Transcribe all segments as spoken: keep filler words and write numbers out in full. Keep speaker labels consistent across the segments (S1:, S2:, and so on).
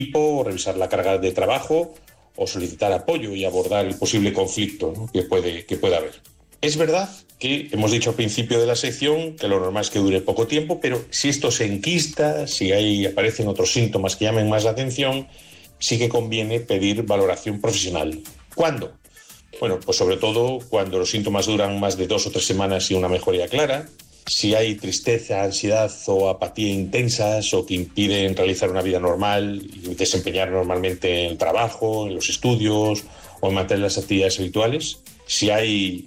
S1: equipo, revisar la carga de trabajo o solicitar apoyo y abordar el posible conflicto, ¿no?, que puede, que pueda haber. Es verdad que hemos dicho al principio de la sección que lo normal es que dure poco tiempo, pero si esto se enquista, si hay, aparecen otros síntomas que llamen más la atención, sí que conviene pedir valoración profesional. ¿Cuándo? Bueno, pues sobre todo cuando los síntomas duran más de dos o tres semanas y una mejoría clara, si hay tristeza, ansiedad o apatía intensas o que impiden realizar una vida normal y desempeñar normalmente en el trabajo, en los estudios o en mantener las actividades habituales, si hay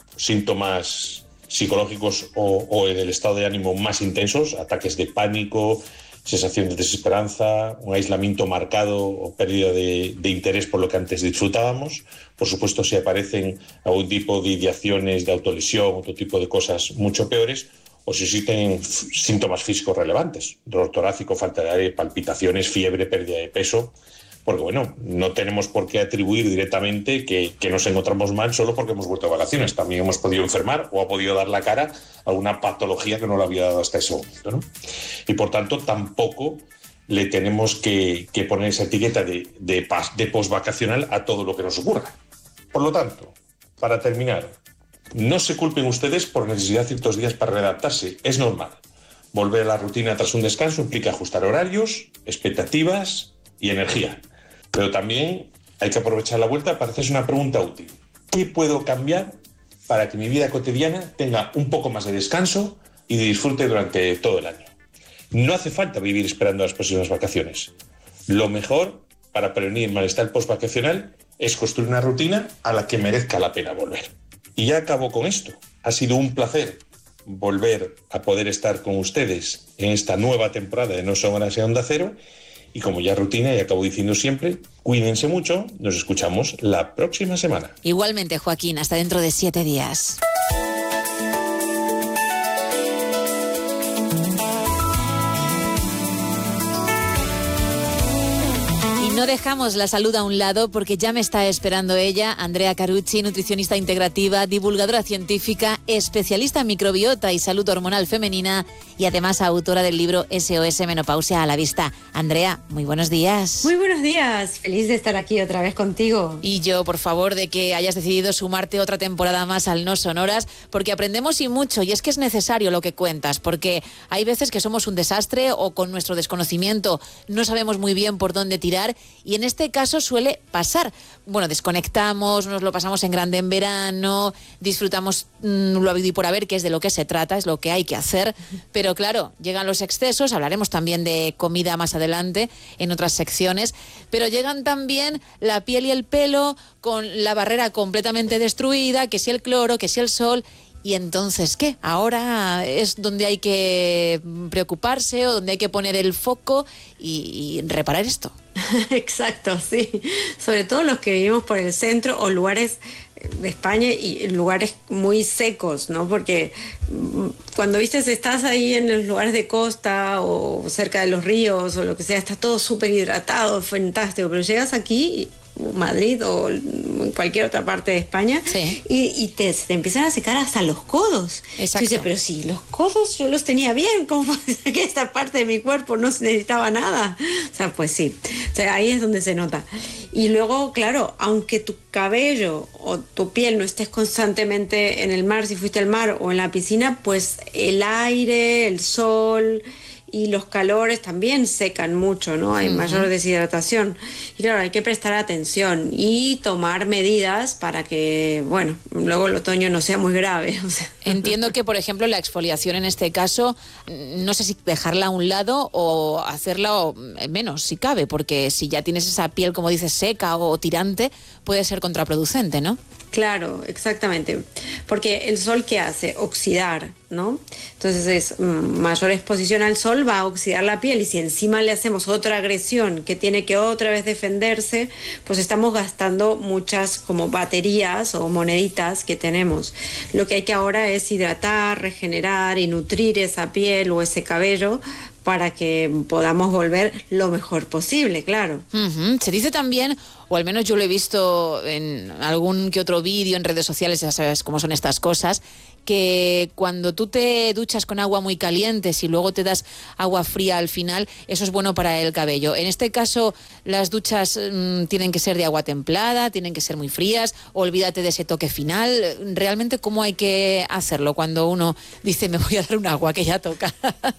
S1: síntomas psicológicos o, o en el estado de ánimo más intensos, ataques de pánico, sensación de desesperanza, un aislamiento marcado o pérdida de, de interés por lo que antes disfrutábamos. Por supuesto, si aparecen algún tipo de ideaciones de autolesión, otro tipo de cosas mucho peores, o si existen síntomas físicos relevantes, dolor torácico, falta de aire, palpitaciones, fiebre, pérdida de peso. Porque, bueno, no tenemos por qué atribuir directamente que, que nos encontramos mal solo porque hemos vuelto de vacaciones. También hemos podido enfermar o ha podido dar la cara a una patología que no la había dado hasta ese momento, ¿no? Y, por tanto, tampoco le tenemos que, que poner esa etiqueta de, de, de post-vacacional a todo lo que nos ocurra. Por lo tanto, para terminar, no se culpen ustedes por necesidad de ciertos días para readaptarse. Es normal. Volver a la rutina tras un descanso implica ajustar horarios, expectativas y energía. Pero también hay que aprovechar la vuelta para hacerse una pregunta útil. ¿Qué puedo cambiar para que mi vida cotidiana tenga un poco más de descanso y de disfrute durante todo el año? No hace falta vivir esperando las próximas vacaciones. Lo mejor para prevenir el malestar postvacacional es construir una rutina a la que merezca la pena volver. Y ya acabo con esto. Ha sido un placer volver a poder estar con ustedes en esta nueva temporada de No Son Horas en Onda Cero. Y como ya rutina, y acabo diciendo siempre, cuídense mucho, nos escuchamos la próxima semana.
S2: Igualmente, Joaquín, hasta dentro de siete días. No dejamos la salud a un lado porque ya me está esperando ella, Andrea Carucci, nutricionista integrativa, divulgadora científica, especialista en microbiota y salud hormonal femenina y además autora del libro S O S Menopausia a la Vista. Andrea, muy buenos días.
S3: Muy buenos días, feliz de estar aquí otra vez contigo.
S2: Y yo, por favor, de que hayas decidido sumarte otra temporada más al No Son Horas, porque aprendemos y mucho, y es que es necesario lo que cuentas, porque hay veces que somos un desastre o con nuestro desconocimiento no sabemos muy bien por dónde tirar. Y en este caso suele pasar. Bueno, desconectamos, nos lo pasamos en grande en verano, disfrutamos mmm, lo habido y por haber, que es de lo que se trata, es lo que hay que hacer. Pero claro, llegan los excesos, hablaremos también de comida más adelante en otras secciones, pero llegan también la piel y el pelo con la barrera completamente destruida, que si el cloro, que si el sol. ¿Y entonces qué? Ahora es donde hay que preocuparse o donde hay que poner el foco y, y reparar esto.
S3: Exacto, sí. Sobre todo los que vivimos por el centro o lugares de España y lugares muy secos, ¿no? Porque cuando vistes estás ahí en los lugares de costa o cerca de los ríos o lo que sea, está todo súper hidratado, fantástico, pero llegas aquí, Madrid o en cualquier otra parte de España,
S2: sí.
S3: y, y te, te empiezan a secar hasta los codos.
S2: Exacto.
S3: Dices, pero si los codos yo los tenía bien, ¿cómo que esta parte de mi cuerpo no se necesitaba nada? O sea, pues sí, o sea, ahí es donde se nota. Y luego, claro, aunque tu cabello o tu piel no estés constantemente en el mar, si fuiste al mar o en la piscina, pues el aire, el sol y los calores también secan mucho, ¿no? Hay uh-huh. mayor deshidratación. Y claro, hay que prestar atención y tomar medidas para que, bueno, luego el otoño no sea muy grave. O sea.
S2: Entiendo que, por ejemplo, la exfoliación en este caso, no sé si dejarla a un lado o hacerla menos, si cabe, porque si ya tienes esa piel, como dices, seca o tirante, puede ser contraproducente, ¿no?
S3: Claro, exactamente, porque el sol, ¿qué hace? Oxidar, ¿no? Entonces es mayor exposición al sol va a oxidar la piel y si encima le hacemos otra agresión que tiene que otra vez defenderse, pues estamos gastando muchas como baterías o moneditas que tenemos. Lo que hay que ahora es hidratar, regenerar y nutrir esa piel o ese cabello para que podamos volver lo mejor posible, claro.
S2: Uh-huh. Se dice también, o al menos yo lo he visto en algún que otro vídeo en redes sociales, ya sabes cómo son estas cosas, que cuando tú te duchas con agua muy caliente, si luego te das agua fría al final, eso es bueno para el cabello. En este caso, las duchas mmm, tienen que ser de agua templada, tienen que ser muy frías, olvídate de ese toque final. Realmente, ¿cómo hay que hacerlo cuando uno dice, me voy a dar un agua que ya toca?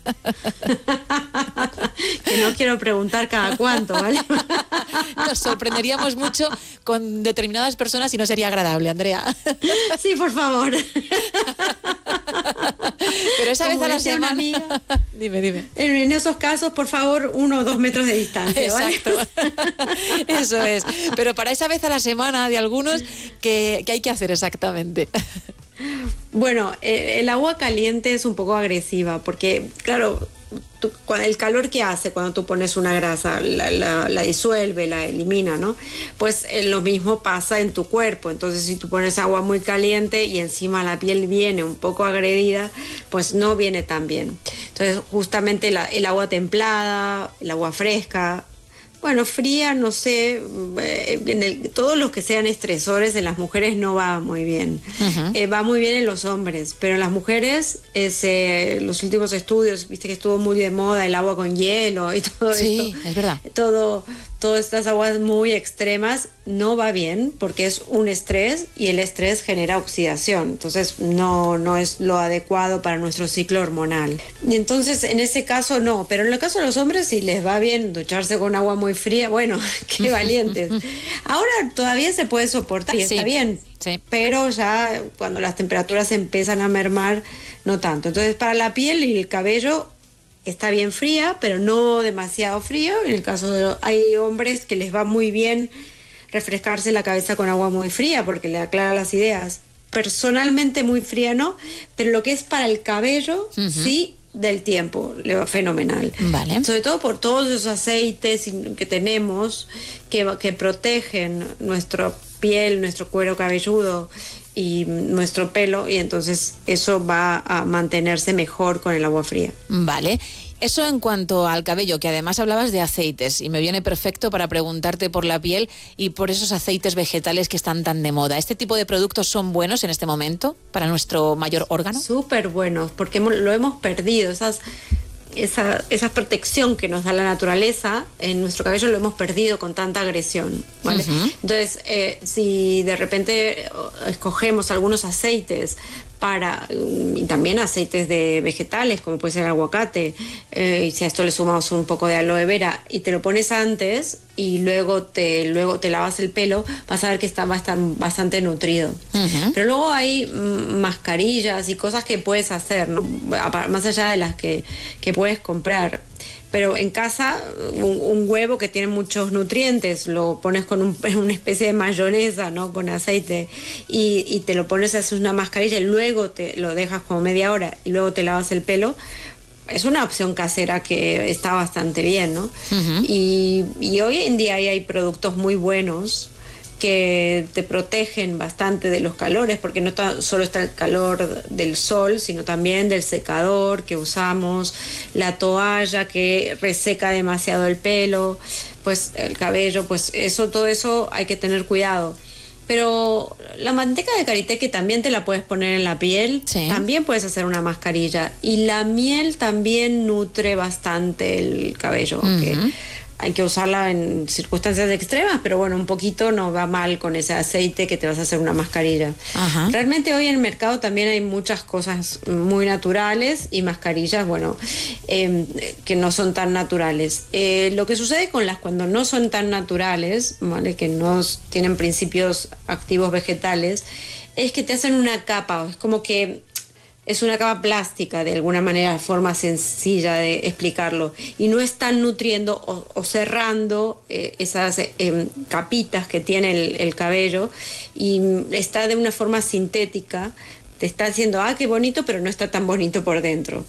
S3: Que no quiero preguntar cada cuánto, ¿vale?
S2: Nos sorprenderíamos mucho con determinadas personas y no sería agradable, Andrea.
S3: Sí, por favor.
S2: Pero esa
S3: Como
S2: vez a la
S3: decía
S2: semana...
S3: una amiga,
S2: dime, dime.
S3: En, en esos casos, por favor, uno o dos metros de distancia, ¿vale?
S2: Exacto. Eso es. Pero para esa vez a la semana de algunos, ¿qué, qué hay que hacer exactamente?
S3: Bueno, eh, el agua caliente es un poco agresiva porque, claro, tú, el calor que hace cuando tú pones una grasa, la, la, la disuelve, la elimina, ¿no? Pues eh, lo mismo pasa en tu cuerpo. Entonces, si tú pones agua muy caliente y encima la piel viene un poco agredida, pues no viene tan bien. Entonces, justamente la, el agua templada, el agua fresca, bueno, fría, no sé, eh, en el, todos los que sean estresores en las mujeres no va muy bien. Uh-huh. Eh, va muy bien en los hombres, pero en las mujeres, es, eh, los últimos estudios, viste que estuvo muy de moda el agua con hielo y todo
S2: sí,
S3: esto.
S2: Sí, es verdad.
S3: Todo, todas estas aguas muy extremas no va bien porque es un estrés y el estrés genera oxidación. Entonces no, no es lo adecuado para nuestro ciclo hormonal. Y entonces en ese caso no, pero en el caso de los hombres si les va bien ducharse con agua muy fría, bueno, qué valientes. Ahora todavía se puede soportar y
S2: sí,
S3: está bien,
S2: sí.
S3: Pero ya cuando las temperaturas empiezan a mermar, no tanto. Entonces para la piel y el cabello está bien fría, pero no demasiado frío. En el caso de hay hombres que les va muy bien refrescarse la cabeza con agua muy fría porque le aclara las ideas. Personalmente muy fría no, pero lo que es para el cabello, uh-huh. sí, del tiempo, le va fenomenal.
S2: Vale.
S3: Sobre todo por todos esos aceites que tenemos que, que protegen nuestra piel, nuestro cuero cabelludo y nuestro pelo, y entonces eso va a mantenerse mejor con el agua fría.
S2: Vale. Eso en cuanto al cabello, que además hablabas de aceites y me viene perfecto para preguntarte por la piel y por esos aceites vegetales que están tan de moda. ¿Este tipo de productos son buenos en este momento para nuestro mayor órgano?
S3: Súper buenos, porque hemos, lo hemos perdido, esas... Esa, esa protección que nos da la naturaleza en nuestro cabello lo hemos perdido con tanta agresión, ¿vale? Uh-huh. Entonces, eh, si de repente escogemos algunos aceites para, y también aceites de vegetales, como puede ser el aguacate, eh, y si a esto le sumamos un poco de aloe vera y te lo pones antes y luego te, luego te lavas el pelo, vas a ver que está, va a estar bastante nutrido. Uh-huh. Pero luego hay mm, mascarillas y cosas que puedes hacer, ¿no? Más allá de las que, que puedes comprar. Pero en casa, un, un huevo que tiene muchos nutrientes, lo pones con un, una especie de mayonesa, ¿no? Con aceite, y, y te lo pones, haces una mascarilla y luego te lo dejas como media hora y luego te lavas el pelo. Es una opción casera que está bastante bien, ¿no? Uh-huh. Y, y hoy en día hay productos muy buenos que te protegen bastante de los calores, porque no ta- solo está el calor del sol, sino también del secador que usamos, la toalla que reseca demasiado el pelo, pues el cabello, pues eso, todo eso hay que tener cuidado. Pero la manteca de karité, que también te la puedes poner en la piel, sí. También puedes hacer una mascarilla. Y la miel también nutre bastante el cabello, uh-huh. que hay que usarla en circunstancias extremas, pero bueno, un poquito no va mal con ese aceite que te vas a hacer una mascarilla. Ajá. Realmente hoy en el mercado también hay muchas cosas muy naturales y mascarillas, bueno, eh, que no son tan naturales. Eh, lo que sucede con las cuando no son tan naturales, ¿vale? Que no tienen principios activos vegetales, es que te hacen una capa, es como que es una capa plástica, de alguna manera, forma sencilla de explicarlo, y no están nutriendo o, o cerrando eh, esas eh, capitas que tiene el, el cabello, y está de una forma sintética, te está diciendo, ah, qué bonito, pero no está tan bonito por dentro.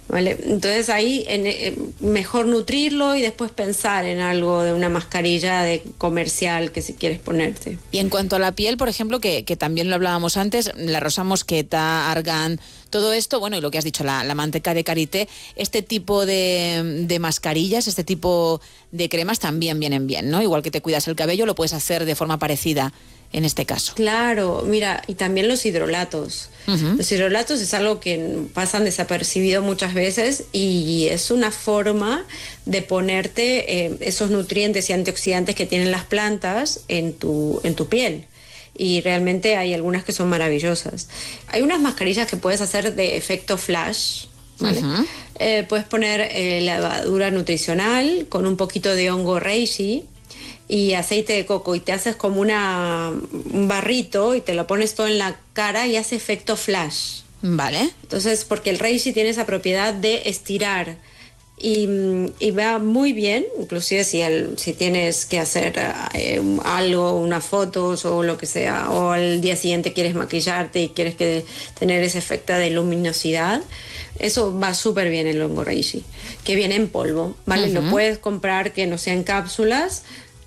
S3: ¿Vale? Entonces ahí en, en, mejor nutrirlo y después pensar en algo de una mascarilla de comercial que si quieres ponerte.
S2: Y en cuanto a la piel, por ejemplo, que, que también lo hablábamos antes, la rosa mosqueta, argán, todo esto, bueno, y lo que has dicho, la, la manteca de karité, este tipo de, de mascarillas, este tipo de cremas también vienen bien, ¿no? Igual que te cuidas el cabello, lo puedes hacer de forma parecida en este caso.
S3: Claro, mira, y también los hidrolatos. Uh-huh. Los hidrolatos es algo que pasan desapercibido muchas veces y es una forma de ponerte eh, esos nutrientes y antioxidantes que tienen las plantas en tu, en tu piel. Y realmente hay algunas que son maravillosas. Hay unas mascarillas que puedes hacer de efecto flash, ¿vale? Uh-huh. Eh, puedes poner eh, levadura nutricional con un poquito de hongo reishi y aceite de coco y te haces como una, un barrito y te lo pones todo en la cara y hace efecto flash.
S2: Vale.
S3: Entonces, porque el reishi tiene esa propiedad de estirar y, y va muy bien, inclusive si, el, si tienes que hacer eh, algo, unas fotos o lo que sea, o al día siguiente quieres maquillarte y quieres que tener ese efecto de luminosidad, eso va súper bien el hongo reishi, que viene en polvo, ¿vale? Uh-huh. Lo puedes comprar que no sea en cápsulas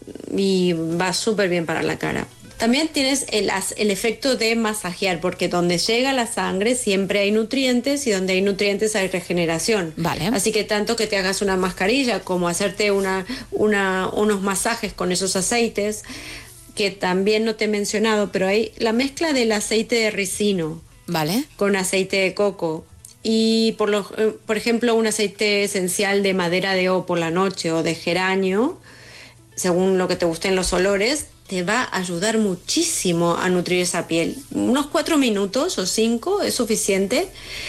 S3: y va súper bien para la cara. También tienes el, el efecto de masajear, porque donde llega la sangre siempre hay nutrientes y donde hay nutrientes hay regeneración.
S2: Vale.
S3: Así que tanto que te hagas una mascarilla como hacerte una, una, unos masajes con esos aceites, que también no te he mencionado, pero hay la mezcla del aceite de ricino,
S2: vale,
S3: con aceite de coco. Y por, lo, por ejemplo un aceite esencial de madera de o por la noche o de geranio, según lo que te gusten los olores, te va a ayudar muchísimo a nutrir esa piel. Unos cuatro minutos o cinco es suficiente.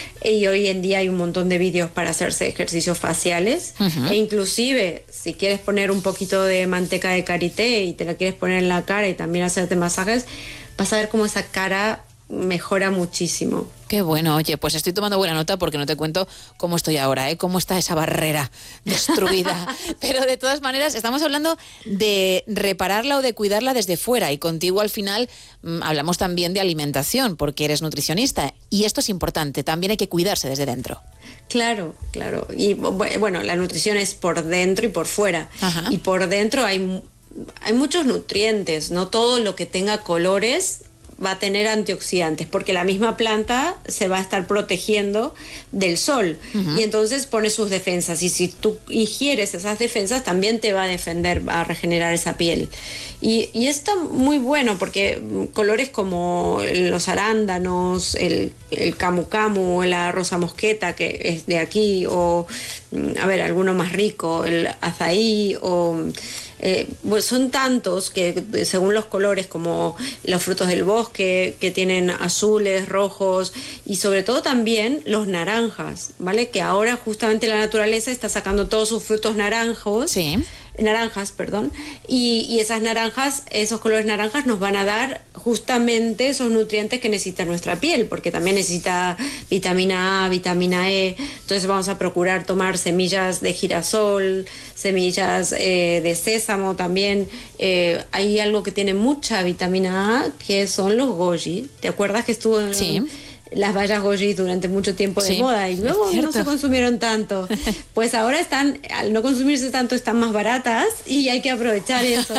S3: Y hoy en día hay un montón de vídeos para hacerse ejercicios faciales. Uh-huh. E inclusive, si quieres poner un poquito de manteca de karité y te la quieres poner en la cara y también hacerte masajes, vas a ver cómo esa cara mejora muchísimo.
S2: Qué bueno, oye, pues estoy tomando buena nota porque no te cuento cómo estoy ahora, ¿eh? Cómo está esa barrera destruida. Pero de todas maneras, estamos hablando de repararla o de cuidarla desde fuera y contigo al final mmm, hablamos también de alimentación porque eres nutricionista y esto es importante, también hay que cuidarse desde dentro.
S3: Claro, claro. Y bueno, la nutrición es por dentro y por fuera. Ajá. Y por dentro hay, hay muchos nutrientes, no todo lo que tenga colores va a tener antioxidantes, porque la misma planta se va a estar protegiendo del sol. Uh-huh. Y entonces pone sus defensas. Y si tú ingieres esas defensas, también te va a defender, va a regenerar esa piel. Y, y está muy bueno, porque colores como los arándanos, el, el camu camu, la rosa mosqueta, que es de aquí, o, a ver, alguno más rico, el azaí, o... Eh, pues son tantos que según los colores, como los frutos del bosque, que tienen azules, rojos y sobre todo también los naranjas, ¿vale? Que ahora justamente la naturaleza está sacando todos sus frutos naranjos.
S2: Sí.
S3: naranjas, perdón, y, y esas naranjas, esos colores naranjas nos van a dar justamente esos nutrientes que necesita nuestra piel, porque también necesita vitamina A, vitamina E, entonces vamos a procurar tomar semillas de girasol, semillas eh, de sésamo también. Eh, hay algo que tiene mucha vitamina A, que son los goji. ¿Te acuerdas que estuvo en...
S2: Sí.
S3: las bayas goji durante mucho tiempo de
S2: sí,
S3: moda y luego no se consumieron tanto? Pues ahora están, al no consumirse tanto, están más baratas y hay que aprovechar eso.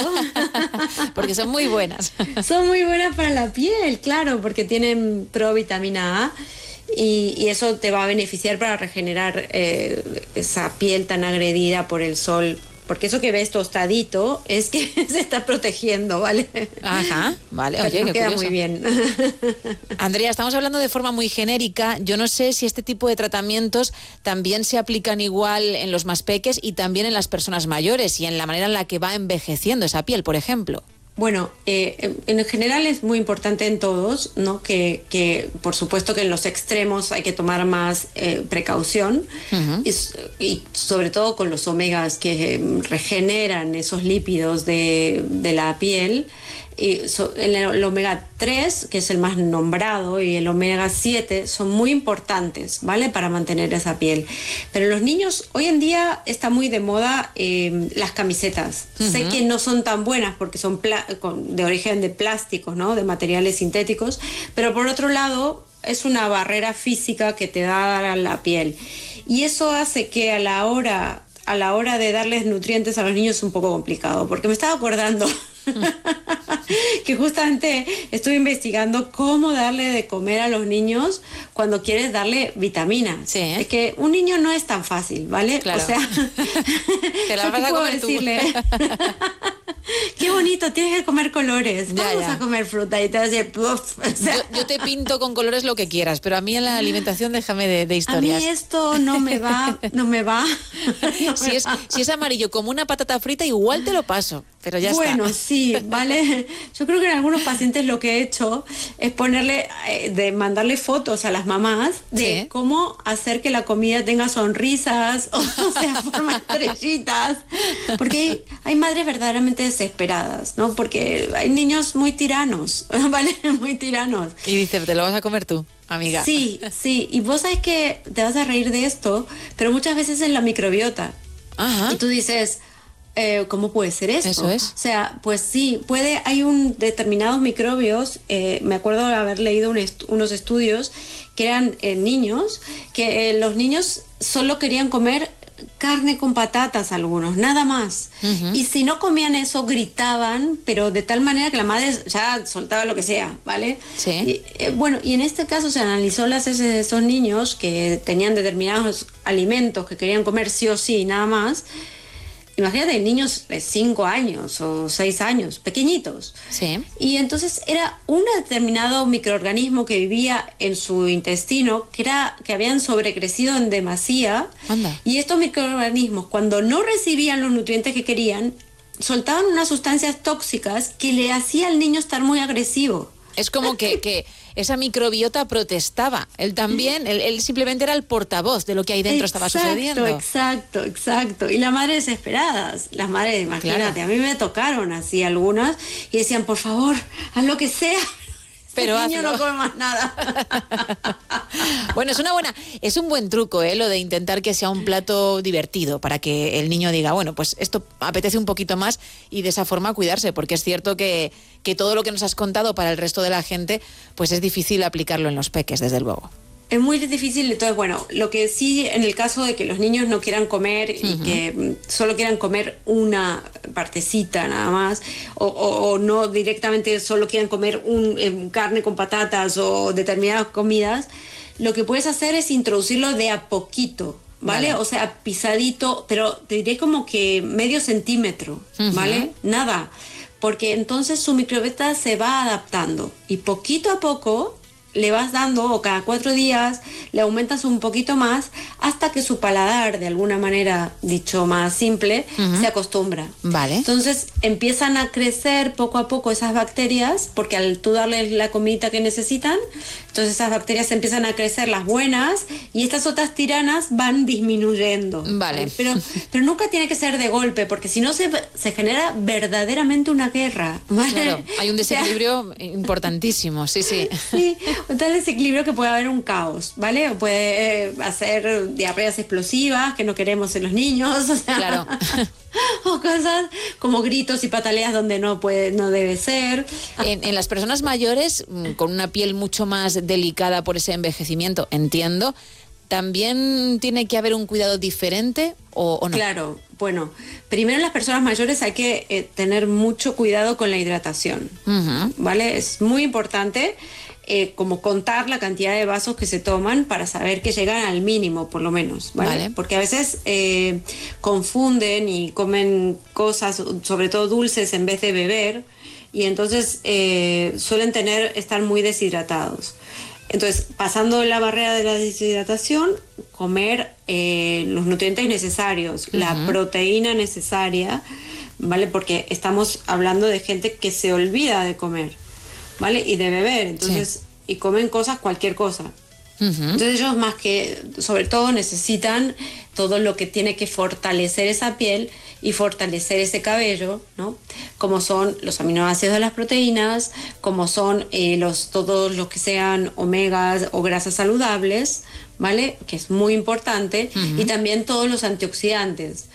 S2: Porque son muy buenas.
S3: Son muy buenas para la piel, claro, porque tienen provitamina A y, y eso te va a beneficiar para regenerar eh, esa piel tan agredida por el sol. Porque eso que ves tostadito es que se está protegiendo, ¿vale?
S2: Ajá, vale. Oye,
S3: pero
S2: qué
S3: queda
S2: curioso.
S3: muy bien.
S2: Andrea, estamos hablando de forma muy genérica. Yo no sé si este tipo de tratamientos también se aplican igual en los más peques y también en las personas mayores y en la manera en la que va envejeciendo esa piel, por ejemplo.
S3: Bueno, eh, en general es muy importante en todos, ¿no? Que, que por supuesto que en los extremos hay que tomar más eh, precaución. Uh-huh. y, y sobre todo con los omegas que regeneran esos lípidos de, de la piel. Y so, el, el omega tres, que es el más nombrado, y el omega siete son muy importantes, ¿vale? Para mantener esa piel. Pero los niños, hoy en día está muy de moda eh, las camisetas. Uh-huh. Sé que no son tan buenas porque son pla- con, de origen de plásticos, ¿no? De materiales sintéticos, pero por otro lado es una barrera física que te da la piel. Y eso hace que a la hora, a la hora de darles nutrientes a los niños es un poco complicado, porque me estaba acordando que justamente estuve investigando cómo darle de comer a los niños cuando quieres darle vitaminas.
S2: Sí, ¿eh?
S3: Es que un niño no es tan fácil, ¿vale?
S2: Claro.
S3: O sea,
S2: te la vas a comer tú.
S3: decirle, qué bonito, tienes que comer colores,
S2: Ya,
S3: vamos
S2: ya.
S3: a comer fruta, y te vas a decir, "Puf", o sea,
S2: Yo, yo te pinto con colores lo que quieras, pero a mí en la alimentación déjame de, de
S3: a
S2: historias.
S3: mí esto no me va, no me va. no
S2: Si
S3: me
S2: es,
S3: va.
S2: si es amarillo como una patata frita, igual te lo paso, pero ya
S3: Bueno,
S2: está.
S3: sí, vale. Yo creo que en algunos pacientes lo que he hecho es ponerle, eh, de mandarle fotos a las mamás de
S2: Sí.
S3: cómo hacer que la comida tenga sonrisas, o, o sea, forma estrellitas. Porque hay, hay madres verdaderamente desesperadas, ¿no? Porque hay niños muy tiranos, ¿vale? Muy tiranos.
S2: Y dices, te lo vas a comer tú, amiga.
S3: Sí, sí. Y vos sabes que te vas a reír de esto, pero muchas veces en la microbiota.
S2: Ajá.
S3: Y tú dices, eh, ¿cómo puede ser esto?
S2: Eso es.
S3: O sea, pues sí, puede, hay un determinados microbios, eh, me acuerdo de haber leído un est- unos estudios que eran eh, niños, que eh, los niños solo querían comer carne con patatas algunos, nada más.
S2: Ujú.
S3: Y si no comían eso, gritaban, pero de tal manera que la madre ya soltaba lo que sea, ¿vale?
S2: Sí.
S3: Y, eh, bueno, y en este caso se analizó las heces de esos niños que tenían determinados alimentos que querían comer sí o sí, nada más. Imagínate, niños de cinco años o seis años, pequeñitos.
S2: Sí.
S3: Y entonces era un determinado microorganismo que vivía en su intestino, que, era, que habían sobrecrecido en demasía.
S2: Anda.
S3: Y estos microorganismos, cuando no recibían los nutrientes que querían, soltaban unas sustancias tóxicas que le hacía al niño estar muy agresivo.
S2: Es como que, que esa microbiota protestaba. Él también, él, él simplemente era el portavoz de lo que ahí dentro estaba sucediendo.
S3: Exacto, exacto. Y las madres desesperadas, las madres, imagínate,
S2: Claro.
S3: a mí me tocaron así algunas y decían, por favor, haz lo que sea.
S2: Pero
S3: el niño
S2: hazlo.
S3: no come más nada.
S2: Bueno, es una buena, es un buen truco, ¿eh? Lo de intentar que sea un plato divertido para que el niño diga, bueno, pues esto apetece un poquito más y de esa forma cuidarse, porque es cierto que, que todo lo que nos has contado para el resto de la gente, pues es difícil aplicarlo en los peques, desde luego.
S3: Es muy difícil, entonces bueno, lo que sí en el caso de que los niños no quieran comer y
S2: Ujú.
S3: que mm, solo quieran comer una partecita nada más, o, o- o no directamente solo quieran comer un, eh, carne con patatas o determinadas comidas, lo que puedes hacer es introducirlo de a poquito, ¿vale?
S2: Vale.
S3: O sea, pisadito, pero te diré como que medio centímetro, ¿vale?
S2: Ujú.
S3: Nada, porque entonces su microbiota se va adaptando y poquito a poco le vas dando, o cada cuatro días le aumentas un poquito más hasta que su paladar, de alguna manera, dicho más simple,
S2: Ujú.
S3: se acostumbra.
S2: Vale.
S3: Entonces empiezan a crecer poco a poco esas bacterias, porque al tú darles la comida que necesitan, entonces esas bacterias empiezan a crecer, las buenas, y estas otras tiranas van disminuyendo.
S2: Vale.
S3: Pero, pero nunca tiene que ser de golpe, porque si no se, se genera verdaderamente una guerra. ¿vale?
S2: Claro, hay un
S3: O sea,
S2: desequilibrio importantísimo, sí, sí.
S3: Sí, un tal desequilibrio que puede haber un caos, ¿vale? O puede eh, hacer diarreas explosivas que no queremos en los niños, o sea,
S2: Claro.
S3: o cosas como gritos y pataleas donde no puede, no debe ser.
S2: En, en las personas mayores, mm, con una piel mucho más delicada por ese envejecimiento, entiendo, ¿también tiene que haber un cuidado diferente o, o no?
S3: Claro, bueno, primero en las personas mayores hay que eh, tener mucho cuidado con la hidratación,
S2: Ujú.
S3: ¿vale? Es muy importante eh, como contar la cantidad de vasos que se toman para saber que llegan al mínimo, por lo menos, ¿vale?
S2: Vale.
S3: Porque a veces eh, confunden y comen cosas, sobre todo dulces, en vez de beber, y entonces eh, suelen tener, estar muy deshidratados. Entonces, pasando la barrera de la deshidratación, comer eh, los nutrientes necesarios, la
S2: Ujú.
S3: proteína necesaria, ¿vale? Porque estamos hablando de gente que se olvida de comer, ¿vale? Y de beber, entonces, y comen cosas, cualquier cosa.
S2: Ujú.
S3: Entonces ellos más que, sobre todo, necesitan todo lo que tiene que fortalecer esa piel y fortalecer ese cabello, ¿no? Como son los aminoácidos de las proteínas, como son eh, los, todos los que sean omegas o grasas saludables, ¿vale? Que es muy importante,
S2: Ujú.
S3: y también todos los antioxidantes.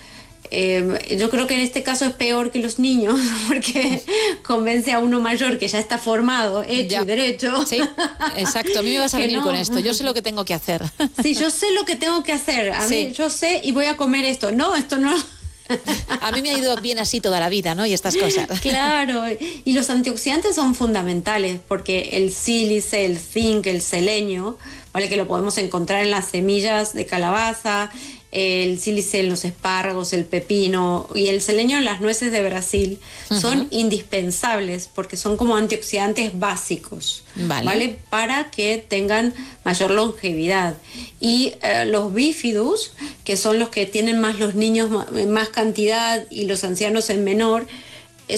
S3: Eh, yo creo que en este caso es peor que los niños, porque convence a uno mayor que ya está formado, hecho
S2: Ya.
S3: y derecho.
S2: Sí, exacto. A mí me vas a
S3: Que
S2: venir
S3: no.
S2: con esto. Yo sé lo que tengo que hacer.
S3: Sí, yo sé lo que tengo que hacer. A
S2: Sí.
S3: mí, yo sé y voy a comer esto. No, esto no.
S2: A mí me ha ido bien así toda la vida, ¿no? Y estas cosas.
S3: Claro, y los antioxidantes son fundamentales porque el sílice, el zinc, el selenio, ¿vale? Que lo podemos encontrar en las semillas de calabaza, el sílice en los espárragos, el pepino y el selenio en las nueces de Brasil, uh-huh. son indispensables porque son como antioxidantes básicos,
S2: vale,
S3: ¿vale? Para que tengan mayor longevidad. Y eh, los bífidus, que son los que tienen más los niños, más cantidad y los ancianos en menor,